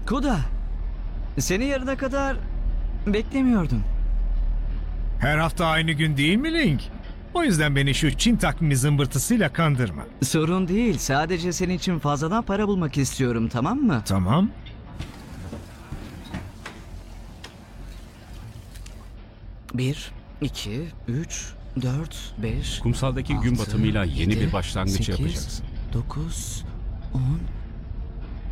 Kuda, seni yarına kadar beklemiyordum. Her hafta aynı gün değil mi Link? O yüzden beni şu Çin takvimi zımbırtısıyla kandırma. Sorun değil, sadece senin için fazladan para bulmak istiyorum, tamam mı? Tamam. Bir, iki, üç, dört, beş... Kumsaldaki gün batımıyla yeni bir başlangıç yapacaksın. 9, 10,